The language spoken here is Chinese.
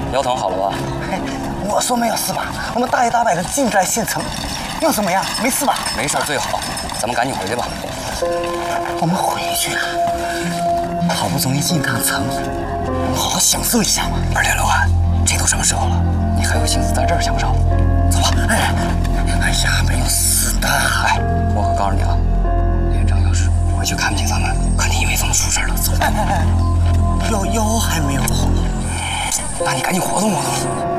腰疼好了吧？ 嘿，我说没有事吧？我们大摇大摆的进在县城，有什么呀？没事吧？ 没事最好，咱们赶紧回去吧。 我们回去啊！好不容易进趟城，我们好好享受一下嘛。 不是刘汉，这都什么时候了，你还有心思在这儿享受？走吧。 哎呀，没有事的。 哎，我可告诉你啊，连长要是回去看不见咱们，肯定以为咱们出事了。走。 腰还没有好， 那你赶紧活动活动。